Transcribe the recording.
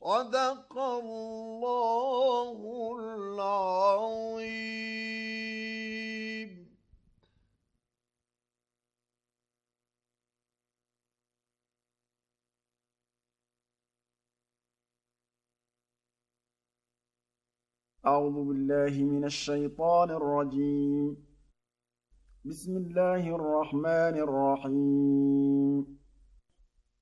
صدق الله العظيم. أعوذ بالله من الشيطان الرجيم. بسم الله الرحمن الرحيم.